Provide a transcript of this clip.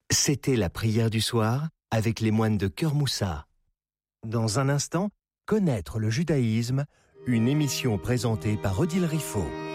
C'était la prière du soir avec les moines de Cœur Moussa. Dans un instant, connaître le judaïsme, une émission présentée par Odile Riffaut.